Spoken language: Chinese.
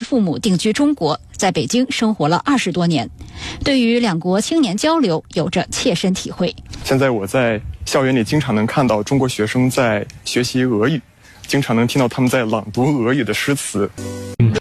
父母定居中国，在北京生活了20多年，对于两国青年交流有着切身体会。 现在我在校园里经常能看到中国学生在学习俄语，经常能听到他们在朗读俄语的诗词。